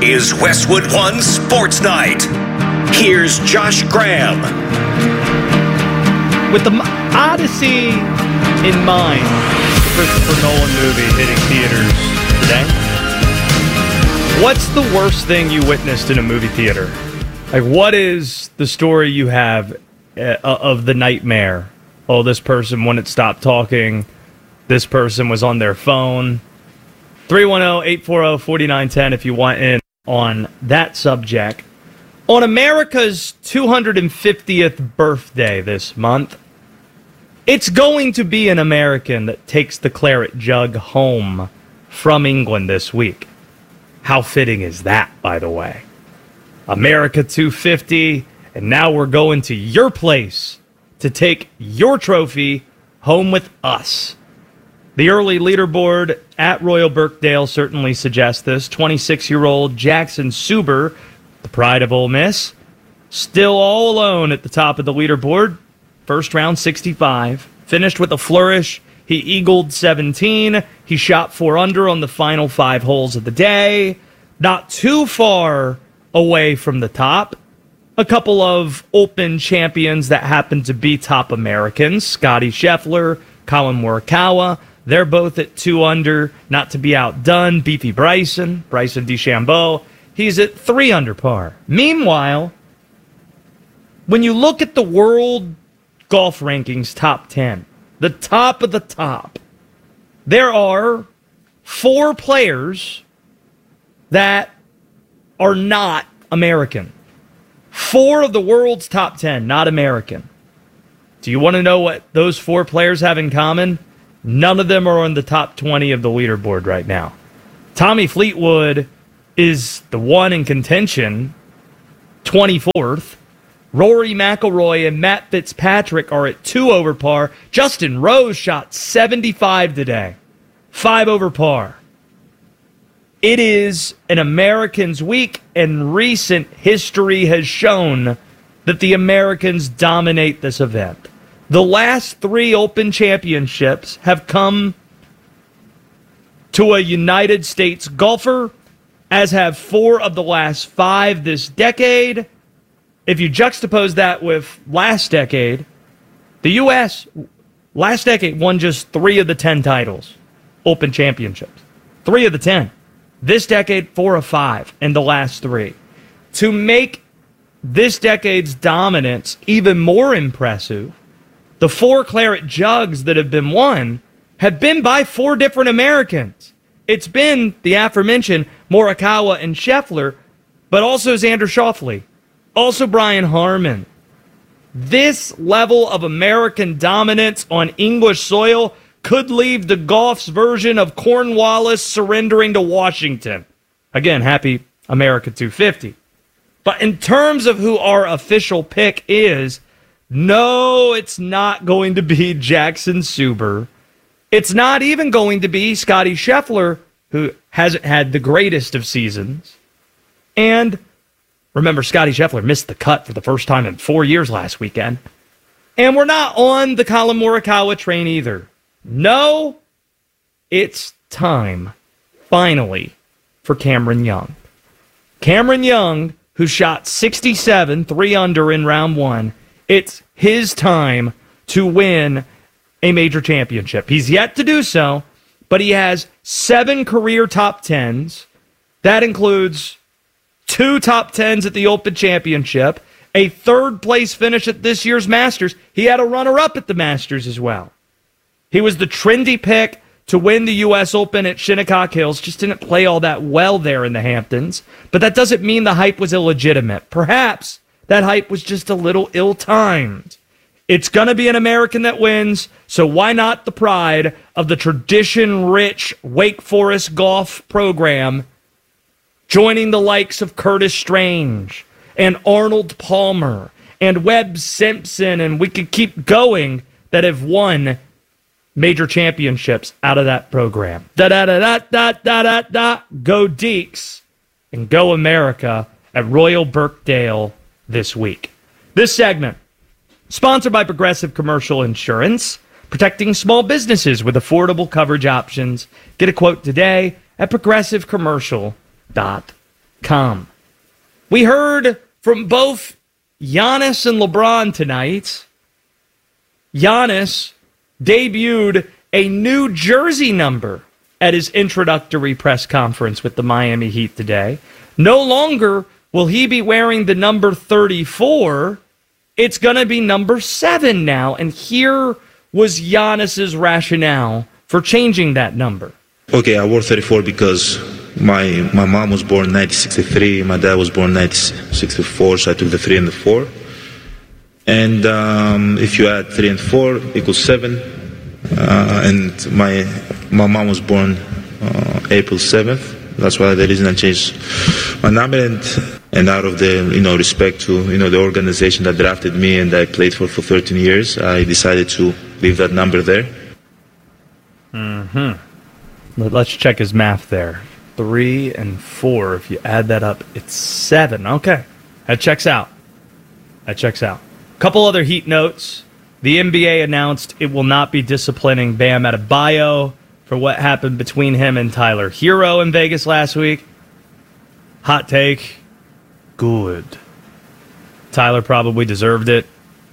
is Westwood One Sports Night. Here's Josh Graham. With the Odyssey in mind, the Christopher Nolan movie hitting theaters today, what's the worst thing you witnessed in a movie theater? Like, what is the story you have of the nightmare? Oh, this person wouldn't stop talking. This person was on their phone. 310-840-4910 if you want in on that subject. On America's 250th birthday this month, it's going to be an American that takes the claret jug home from England this week. How fitting is that, by the way? America 250, and now we're going to your place to take your trophy home with us. The early leaderboard at Royal Birkdale certainly suggests this. 26-year-old Jackson Suber, the pride of Ole Miss, still all alone at the top of the leaderboard. First round 65. Finished with a flourish. He eagled 17. He shot 4 under on the final 5 holes of the day. Not too far away from the top. A couple of Open champions that happen to be top Americans. Scotty Scheffler, Colin Morikawa. They're both at 2 under, not to be outdone. Beefy Bryson DeChambeau, he's at 3 under par. Meanwhile, when you look at the world golf rankings top 10, the top of the top, there are 4 players that are not American. 4 of the world's top 10, not American. Do you want to know what those 4 players have in common? None of them are on the top 20 of the leaderboard right now. Tommy Fleetwood is the one in contention, 24th. Rory McIlroy and Matt Fitzpatrick are at 2 over par. Justin Rose shot 75 today, 5 over par. It is an Americans' week, and recent history has shown that the Americans dominate this event. The last 3 Open championships have come to a United States golfer, as have 4 of the last 5 this decade. If you juxtapose that with last decade, the U.S. last decade won just 3 of the 10 titles, Open championships. 3 of the 10. This decade, 4 of 5 in the last 3. To make this decade's dominance even more impressive, the 4 claret jugs that have been won have been by 4 different Americans. It's been the aforementioned Morikawa and Scheffler, but also Xander Schauffele, also Brian Harman. This level of American dominance on English soil could leave the golf's version of Cornwallis surrendering to Washington. Again, happy America 250. But in terms of who our official pick is, no, it's not going to be Jackson Suber. It's not even going to be Scotty Scheffler, who hasn't had the greatest of seasons. And remember, Scotty Scheffler missed the cut for the first time in 4 years last weekend. And we're not on the Colin Morikawa train either. No, it's time, finally, for Cameron Young. Cameron Young, who shot 67, 3 under in round 1, it's his time to win a major championship. He's yet to do so, but he has 7 career top 10s. That includes 2 top 10s at the Open Championship, a 3rd place finish at this year's Masters. He had a runner-up at the Masters as well. He was the trendy pick to win the U.S. Open at Shinnecock Hills. Just didn't play all that well there in the Hamptons. But that doesn't mean the hype was illegitimate. Perhaps that hype was just a little ill-timed. It's going to be an American that wins, so why not the pride of the tradition-rich Wake Forest golf program, joining the likes of Curtis Strange and Arnold Palmer and Webb Simpson, and we could keep going, that have won major championships out of that program. Da-da-da-da-da-da-da-da. Go Deeks and go America at Royal Birkdale this week. This segment, sponsored by Progressive Commercial Insurance, protecting small businesses with affordable coverage options. Get a quote today at progressivecommercial.com. calm. We heard from both Giannis and LeBron tonight. Giannis debuted a new jersey number at his introductory press conference with the Miami Heat today. No longer will he be wearing the number 34. It's going to be number 7 now. And here was Giannis's rationale for changing that number. Okay, I wore 34 because my mom was born in 1963, my dad was born in 1964, so I took the 3 and the 4. And if you add 3 and 4 equals 7, and my mom was born April 7th. That's why the reason I changed my number, and out of the respect to the organization that drafted me and I played for 13 years, I decided to leave that number there. Let's check his math there. 3 and 4. If you add that up, it's 7. Okay, that checks out. Couple other Heat notes. The NBA announced it will not be disciplining Bam Adebayo for what happened between him and Tyler Hero in Vegas last week. Hot take. Good. Tyler probably deserved it.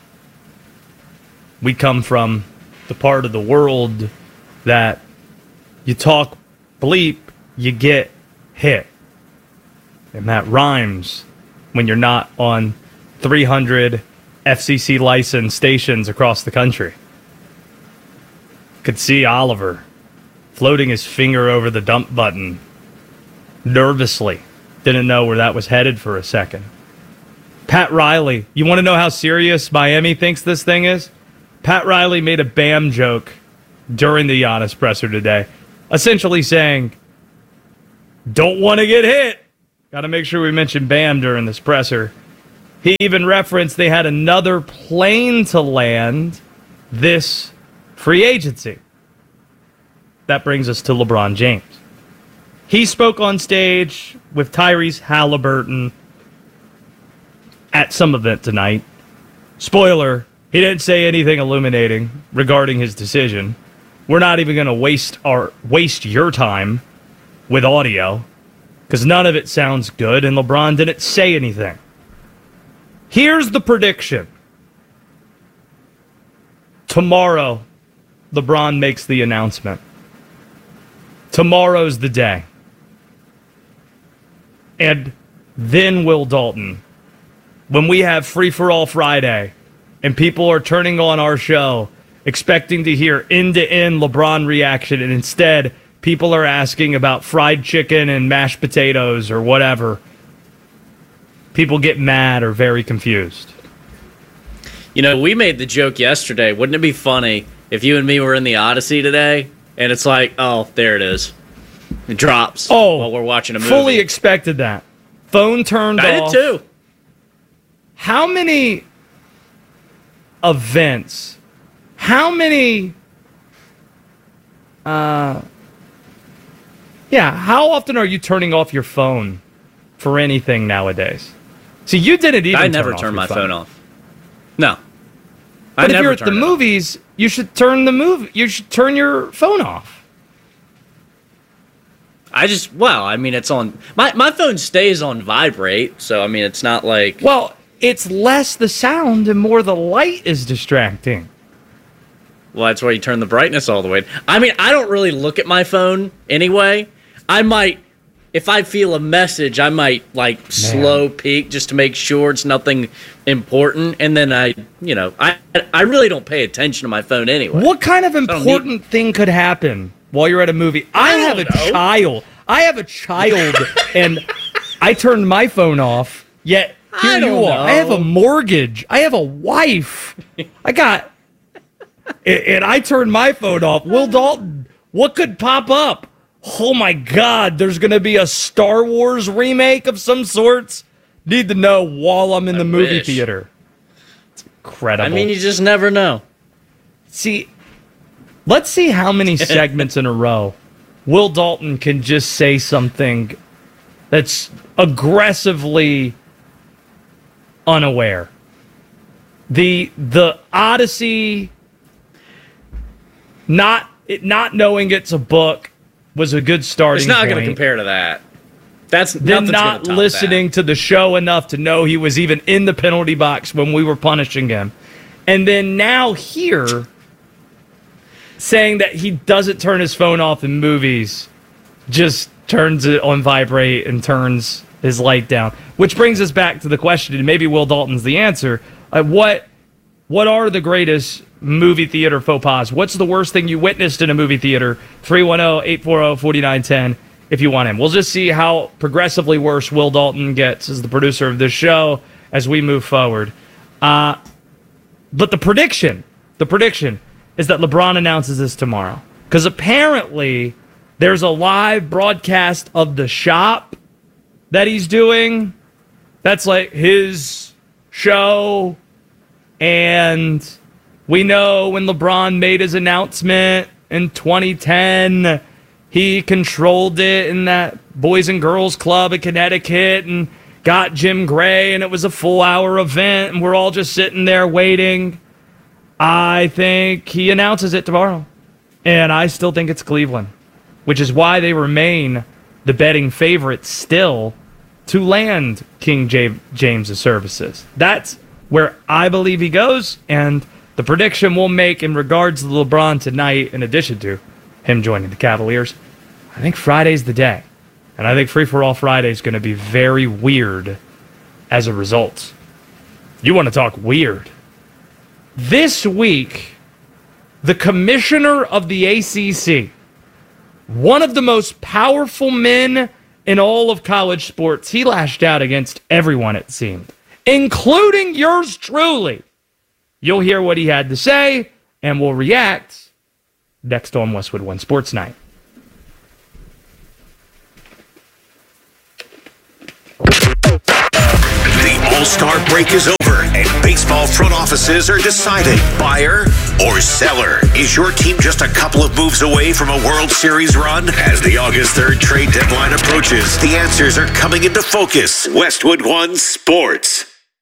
We come from the part of the world that you talk bleep, you get hit. And that rhymes when you're not on 300 FCC licensed stations across the country. Could see Oliver floating his finger over the dump button nervously. Didn't know where that was headed for a second. Pat Riley, you want to know how serious Miami thinks this thing is? Pat Riley made a Bam joke during the Giannis presser today, essentially saying, don't want to get hit. Got to make sure we mention Bam during this presser. He even referenced they had another plane to land this free agency. That brings us to LeBron James. He spoke on stage with Tyrese Halliburton at some event tonight. Spoiler, he didn't say anything illuminating regarding his decision. We're not even going to waste your time with audio because none of it sounds good, and LeBron didn't say anything. Here's the prediction. Tomorrow, LeBron makes the announcement. Tomorrow's the day. And then Will Dalton, when we have Free For All Friday and people are turning on our show expecting to hear end-to-end LeBron reaction, and instead people are asking about fried chicken and mashed potatoes or whatever, people get mad or very confused. We made the joke yesterday. Wouldn't it be funny if you and me were in the Odyssey today and it's like, oh, there it is. It drops while we're watching a movie. Fully expected that. Phone turned off. I did too. How many events, how often are you turning off your phone for anything nowadays? See, you didn't even I never turn my phone off. No. But if you're at the movies, you should turn your phone off. It's on. My phone stays on vibrate, so it's not like. Well, it's less the sound and more the light is distracting. Well, that's why you turn the brightness all the way. I don't really look at my phone anyway. I might, if I feel a message, I might slow peek just to make sure it's nothing important, and then I really don't pay attention to my phone anyway. What kind of important thing could happen while you're at a movie? I have a child, and I turned my phone off, yet here you are. I have a mortgage. I have a wife. And I turned my phone off. Will Dalton, what could pop up? Oh my God, there's going to be a Star Wars remake of some sorts. Need to know while I'm in the movie theater. It's incredible. You just never know. See, let's see how many segments in a row Will Dalton can just say something that's aggressively unaware. The Odyssey, not knowing it's a book, was a good starting point. It's not going to compare to that. than not listening to the show enough to know he was even in the penalty box when we were punishing him. And then now here, saying that he doesn't turn his phone off in movies, just turns it on vibrate and turns his light down. Which brings us back to the question, and maybe Will Dalton's the answer. What are the greatest movie theater faux pas? What's the worst thing you witnessed in a movie theater? 310-840-4910 if you want him. We'll just see how progressively worse Will Dalton gets as the producer of this show as we move forward. But the prediction is that LeBron announces this tomorrow. Because apparently there's a live broadcast of the shop that he's doing. That's like his show. And we know when LeBron made his announcement in 2010, he controlled it in that Boys and Girls Club in Connecticut and got Jim Gray, and it was a full-hour event, and we're all just sitting there waiting. I think he announces it tomorrow, and I still think it's Cleveland, which is why they remain the betting favorites still to land King James's services. That's where I believe he goes, and the prediction we'll make in regards to LeBron tonight, in addition to him joining the Cavaliers, I think Friday's the day. And I think Free For All Friday is going to be very weird as a result. You want to talk weird? This week, the commissioner of the ACC, one of the most powerful men in all of college sports, he lashed out against everyone, it seemed, including yours truly. You'll hear what he had to say, and we'll react next on Westwood One Sports Night. The All-Star break is over, and baseball front offices are deciding buyer or seller. Is your team just a couple of moves away from a World Series run? As the August 3rd trade deadline approaches, the answers are coming into focus. Westwood One Sports.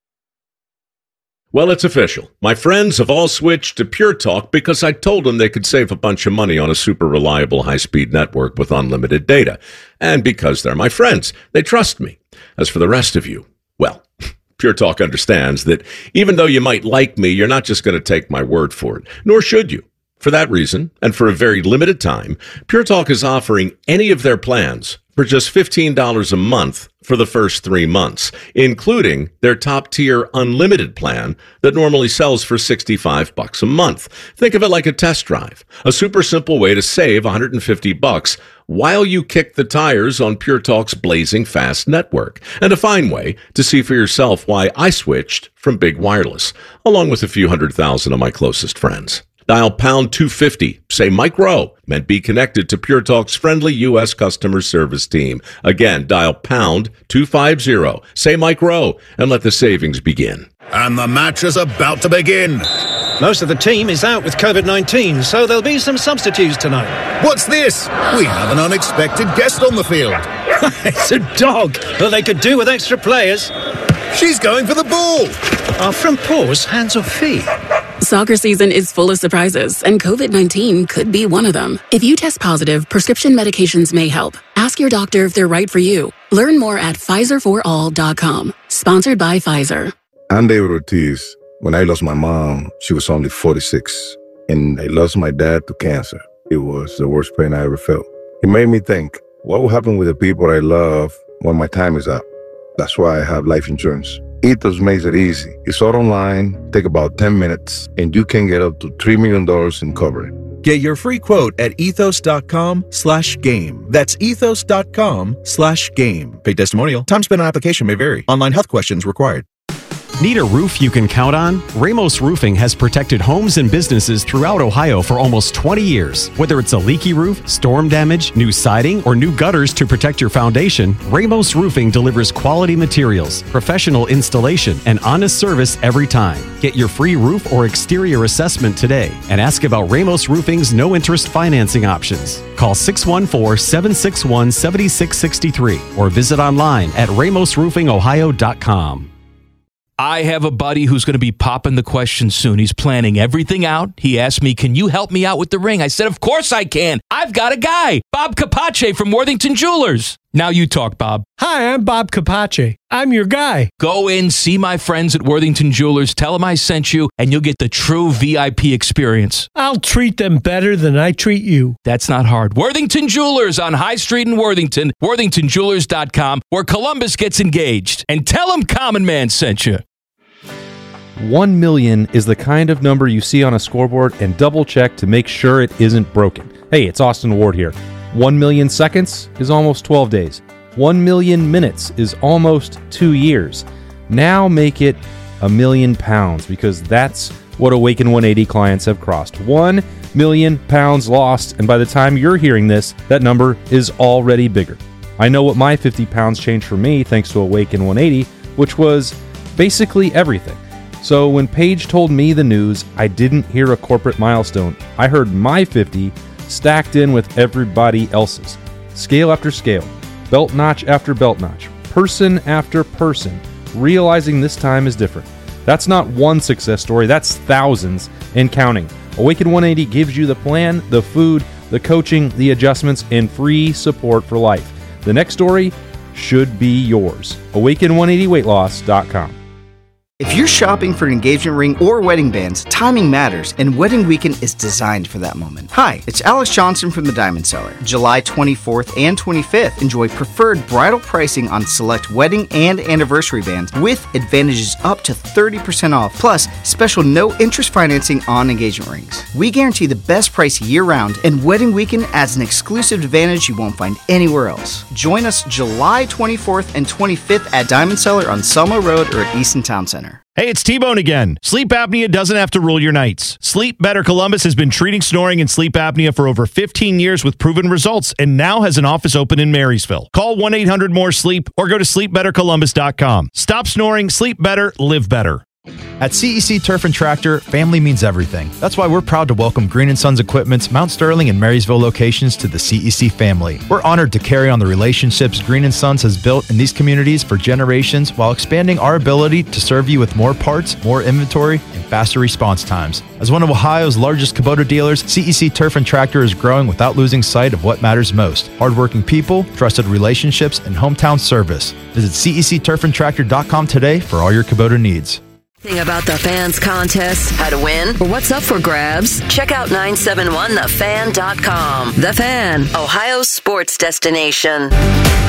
Well, it's official. My friends have all switched to Pure Talk because I told them they could save a bunch of money on a super reliable high-speed network with unlimited data. And because they're my friends, they trust me. As for the rest of you, well, Pure Talk understands that even though you might like me, you're not just going to take my word for it, nor should you. For that reason, and for a very limited time, Pure Talk is offering any of their plans for just $15 a month for the first 3 months, including their top-tier unlimited plan that normally sells for $65 a month. Think of it like a test drive, a super simple way to save $150 while you kick the tires on Pure Talk's blazing fast network, and a fine way to see for yourself why I switched from Big Wireless, along with a few 100,000 of my closest friends. Dial pound 250, say Mike Rowe, and be connected to Pure Talk's friendly U.S. customer service team. Again, dial pound 250, say Mike Rowe, and let the savings begin. And the match is about to begin. Most of the team is out with COVID-19, so there'll be some substitutes tonight. What's this? We have an unexpected guest on the field. It's a dog. Well, they could do with extra players. She's going for the ball. Are front paws hands or feet? Soccer season is full of surprises, and COVID-19 could be one of them. If you test positive, prescription medications may help. Ask your doctor if they're right for you. Learn more at PfizerForAll.com. Sponsored by Pfizer. I'm David Ortiz. When I lost my mom, she was only 46, and I lost my dad to cancer. It was the worst pain I ever felt. It made me think, what will happen with the people I love when my time is up? That's why I have life insurance. Ethos makes it easy. It's all online, take about 10 minutes, and you can get up to $3 million in coverage. Get your free quote at ethos.com/game. That's ethos.com/game. Paid testimonial. Time spent on application may vary. Online health questions required. Need a roof you can count on? Ramos Roofing has protected homes and businesses throughout Ohio for almost 20 years. Whether it's a leaky roof, storm damage, new siding, or new gutters to protect your foundation, Ramos Roofing delivers quality materials, professional installation, and honest service every time. Get your free roof or exterior assessment today and ask about Ramos Roofing's no-interest financing options. Call 614-761-7663 or visit online at ramosroofingohio.com. I have a buddy who's going to be popping the question soon. He's planning everything out. He asked me, can you help me out with the ring? I said, of course I can. I've got a guy, Bob Capace from Worthington Jewelers. Now you talk, Bob. Hi, I'm Bob Capace. I'm your guy. Go in, see my friends at Worthington Jewelers, tell them I sent you, and you'll get the true VIP experience. I'll treat them better than I treat you. That's not hard. Worthington Jewelers on High Street in Worthington, worthingtonjewelers.com, where Columbus gets engaged. And tell them Common Man sent you. 1 million is the kind of number you see on a scoreboard and double check to make sure it isn't broken. Hey, it's Austin Ward here. 1 million seconds is almost 12 days. 1 million minutes is almost 2 years. Now make it £1 million, because that's what Awaken 180 clients have crossed. 1 million pounds lost, and by the time you're hearing this, that number is already bigger. I know what my 50 pounds changed for me thanks to Awaken 180, which was basically everything. So when Paige told me the news, I didn't hear a corporate milestone. I heard my 50 stacked in with everybody else's. Scale after scale, belt notch after belt notch, person after person, realizing this time is different. That's not one success story, that's thousands and counting. Awaken 180 gives you the plan, the food, the coaching, the adjustments, and free support for life. The next story should be yours. Awaken180weightloss.com. If you're shopping for an engagement ring or wedding bands, timing matters, and Wedding Weekend is designed for that moment. Hi, it's Alex Johnson from the Diamond Cellar. July 24th and 25th, enjoy preferred bridal pricing on select wedding and anniversary bands with advantages up to 30% off, plus special no-interest financing on engagement rings. We guarantee the best price year-round, and Wedding Weekend adds an exclusive advantage you won't find anywhere else. Join us July 24th and 25th at Diamond Cellar on Selma Road or at Easton Town Center. Hey, it's T-Bone again. Sleep apnea doesn't have to rule your nights. Sleep Better Columbus has been treating snoring and sleep apnea for over 15 years with proven results and now has an office open in Marysville. Call 1-800-MORE-SLEEP or go to sleepbettercolumbus.com. Stop snoring, sleep better, live better. At CEC Turf and Tractor, family means everything. That's why we're proud to welcome Green & Sons Equipment's Mount Sterling and Marysville locations to the CEC family. We're honored to carry on the relationships Green & Sons has built in these communities for generations while expanding our ability to serve you with more parts, more inventory, and faster response times. As one of Ohio's largest Kubota dealers, CEC Turf and Tractor is growing without losing sight of what matters most: hardworking people, trusted relationships, and hometown service. Visit CECTurfandTractor.com today for all your Kubota needs. About the Fans contest, how to win, or what's up for grabs? Check out 971thefan.com. The Fan, Ohio's sports destination.